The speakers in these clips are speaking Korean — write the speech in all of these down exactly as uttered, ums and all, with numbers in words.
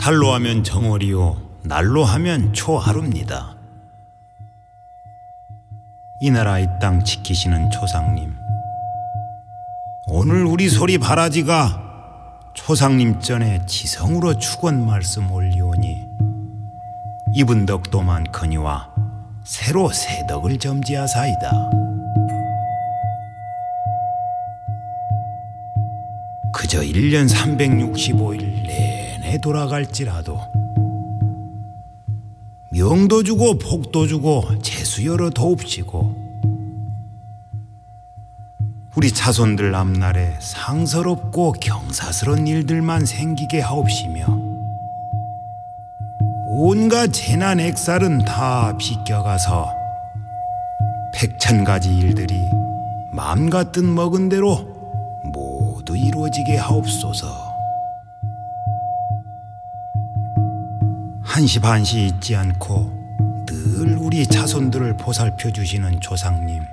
달로 하면 정월이요 날로 하면 초하루입니다. 이 나라 이 땅 지키시는 조상님, 오늘 우리 소리 바라지가 조상님 전에 지성으로 축원 말씀 올리오니 입은 덕도 많거니와 새로 새 덕을 점지하사이다. 그저 일 년 삼백육십오 일 내내 돌아갈지라도 명도 주고 복도 주고 재수여러 도웁시고 우리 자손들 앞날에 상서롭고 경사스런 일들만 생기게 하옵시며 온갖 재난 액살은 다 비껴가서 백천가지 일들이 마음 같은 먹은 대로 모두 이루어지게 하옵소서. 한시 반시 잊지 않고 늘 우리 자손들을 보살펴 주시는 조상님,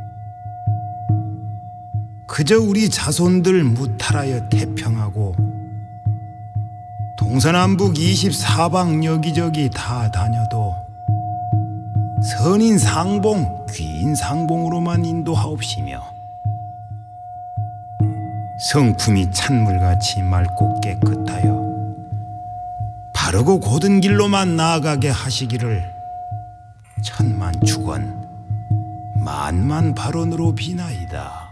그저 우리 자손들 무탈하여 태평하고 동서남북 이십사방 여기저기 다 다녀도 선인 상봉, 귀인 상봉으로만 인도하옵시며 성품이 찬물같이 맑고 깨끗하여 바르고 곧은 길로만 나아가게 하시기를 천만 축원 만만 발언으로 비나이다.